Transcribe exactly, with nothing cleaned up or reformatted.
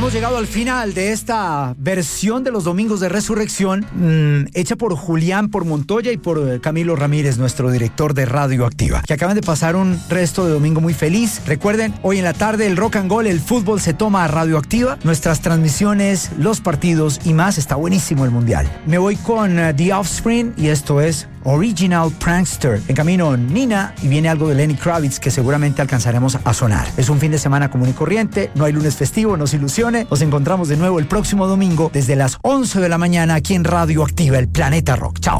Hemos llegado al final de esta versión de los Domingos de Resurrección, mmm, hecha por Julián, por Montoya y por Camilo Ramírez, nuestro director de Radioactiva, que acaban de pasar un resto de domingo muy feliz. Recuerden, hoy en la tarde el rock and roll, el fútbol se toma a Radioactiva. Nuestras transmisiones, los partidos y más. Está buenísimo el Mundial. Me voy con uh, The Offspring y esto es Original Prankster. En camino Nina y viene algo de Lenny Kravitz que seguramente alcanzaremos a sonar. Es un fin de semana común y corriente, no hay lunes festivo, no se ilusione. Nos encontramos de nuevo el próximo domingo desde las once de la mañana aquí en Radioactiva, el Planeta Rock. Chao.